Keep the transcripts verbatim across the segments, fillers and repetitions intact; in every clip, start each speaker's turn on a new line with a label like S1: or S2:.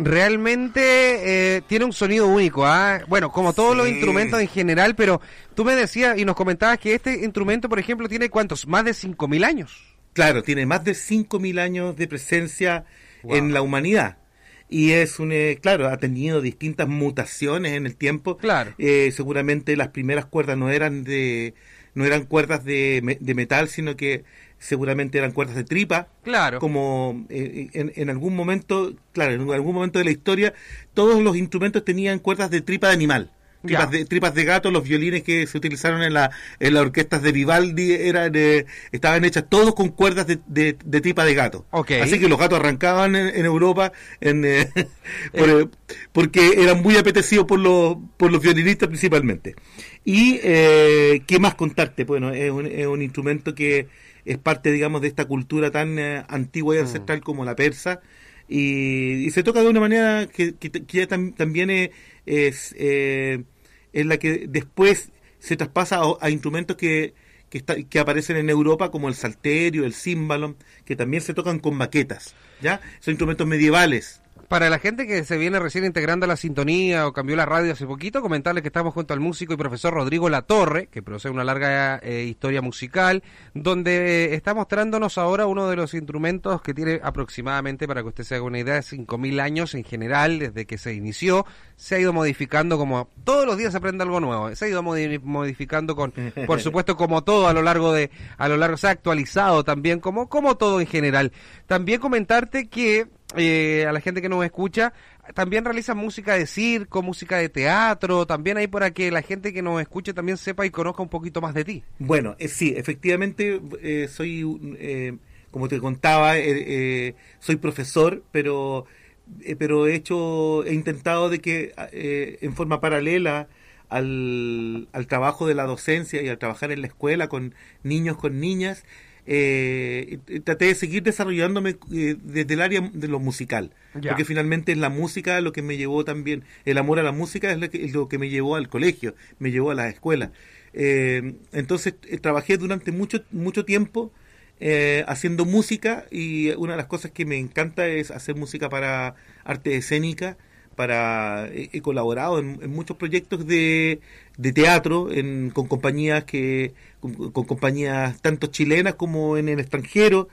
S1: realmente eh, tiene un sonido único, ¿ah? Bueno, como todos sí. los instrumentos en general, pero tú me decías y nos comentabas que este instrumento, por ejemplo, tiene ¿cuántos? Más de cinco mil años.
S2: Claro, tiene más de cinco mil años de presencia wow. en la humanidad. Y es un, eh, claro, ha tenido distintas mutaciones en el tiempo.
S1: Claro.
S2: Eh, seguramente las primeras cuerdas no eran de no eran cuerdas de, de metal, sino que seguramente eran cuerdas de tripa.
S1: Claro.
S2: Como eh, en, en algún momento, claro, en algún momento de la historia, todos los instrumentos tenían cuerdas de tripa de animal. Tripas de, tripas de gato, los violines que se utilizaron en la en las orquestas de Vivaldi eran eh, estaban hechas todos con cuerdas de, de, de tripa de gato.
S1: Okay.
S2: Así que los gatos arrancaban en, en Europa en, eh, por, eh. porque eran muy apetecidos por los por los violinistas principalmente. Y eh, qué más contarte, bueno, es un, es un instrumento que es parte, digamos, de esta cultura tan eh, antigua y ancestral mm. como la persa. Y, y se toca de una manera que, que, que ya tam, también es, es, eh, es la que después se traspasa a, a instrumentos que, que, está, que aparecen en Europa, como el salterio, el címbalo, que también se tocan con baquetas, ¿ya? Son instrumentos medievales.
S1: Para la gente que se viene recién integrando a la sintonía o cambió la radio hace poquito, comentarles que estamos junto al músico y profesor Rodrigo Latorre, que posee una larga eh, historia musical, donde eh, está mostrándonos ahora uno de los instrumentos que tiene aproximadamente, para que usted se haga una idea, cinco mil años en general, desde que se inició. Se ha ido modificando, como todos los días se aprende algo nuevo, se ha ido modificando con, por supuesto, como todo a lo largo de, a lo largo, se ha actualizado también, como, como todo en general. También comentarte que Eh, a la gente que nos escucha, también realizan música de circo, música de teatro, también ahí para que la gente que nos escuche también sepa y conozca un poquito más de ti.
S2: Bueno, eh, sí, efectivamente eh, soy, eh, como te contaba, eh, eh, soy profesor, pero eh, pero he hecho, he intentado de que eh, en forma paralela al, al trabajo de la docencia y al trabajar en la escuela con niños, con niñas, Eh, traté de seguir desarrollándome eh, desde el área de lo musical, ya. Porque finalmente es la música lo que me llevó también, el amor a la música es lo que, es lo que me llevó al colegio, me llevó a la escuela. Eh, entonces eh, trabajé durante mucho mucho tiempo eh, haciendo música, y una de las cosas que me encanta es hacer música para arte escénica. Para he, he colaborado en, en muchos proyectos de, de teatro en, con compañías que con, con compañías tanto chilenas como en el extranjero.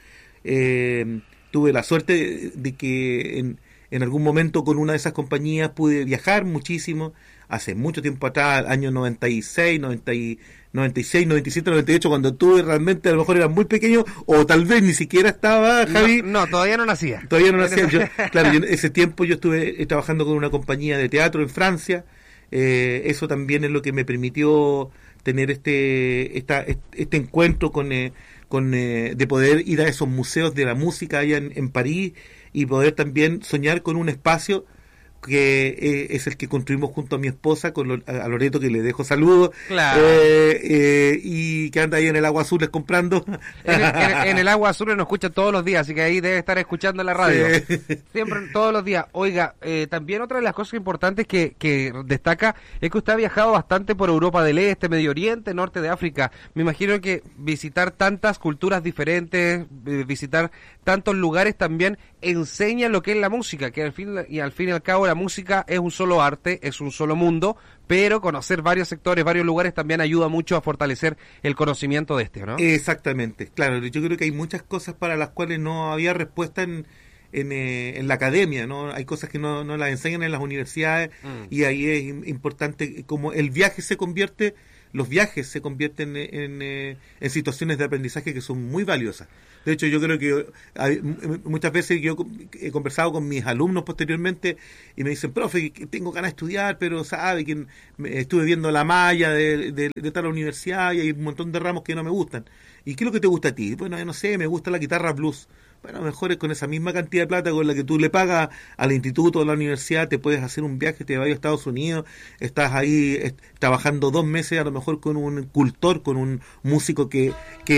S2: Eh, tuve la suerte de, de que en, en algún momento con una de esas compañías pude viajar muchísimo, hace mucho tiempo atrás, años noventa y seis, noventa, noventa y seis, noventa y siete, noventa y ocho, cuando tú realmente a lo mejor eras muy pequeño, o tal vez ni siquiera estaba, Javi.
S1: No, no todavía no nacía.
S2: Todavía no nacía. Yo, claro, yo, ese tiempo yo estuve trabajando con una compañía de teatro en Francia. Eh, eso también es lo que me permitió tener este esta, este encuentro con, eh, con eh, de poder ir a esos museos de la música allá en, en París, y poder también soñar con un espacio que eh, es el que construimos junto a mi esposa, con lo, a Loreto, que le dejo saludos,
S1: claro.
S2: eh, eh, y que anda ahí en el Agua Azul comprando.
S1: En el, en, en el Agua Azul nos escucha todos los días, así que ahí debe estar escuchando la radio. Sí. Siempre, todos los días. Oiga, eh, también otra de las cosas importantes que, que destaca es que usted ha viajado bastante por Europa del Este, Medio Oriente, Norte de África. Me imagino que visitar tantas culturas diferentes, eh, visitar tantos lugares también enseña lo que es la música, que al fin y al fin y al cabo la música es un solo arte, es un solo mundo, pero conocer varios sectores, varios lugares también ayuda mucho a fortalecer el conocimiento de este, ¿no?
S2: Exactamente, claro, yo creo que hay muchas cosas para las cuales no había respuesta en, en, eh, en la academia, ¿no? Hay cosas que no, no las enseñan en las universidades, mm. y ahí es importante, como el viaje se convierte, los viajes se convierten en, en, en situaciones de aprendizaje que son muy valiosas. De hecho, yo creo que hay, muchas veces yo he conversado con mis alumnos posteriormente y me dicen, profe, tengo ganas de estudiar, pero sabe que estuve viendo la malla de, de, de tal universidad y hay un montón de ramos que no me gustan. ¿Y qué es lo que te gusta a ti? Bueno, yo no sé, me gusta la guitarra blues. Bueno, mejor es con esa misma cantidad de plata con la que tú le pagas al instituto o a la universidad, te puedes hacer un viaje, te vas a Estados Unidos, estás ahí eh, trabajando dos meses a lo mejor con un cultor, con un músico que, que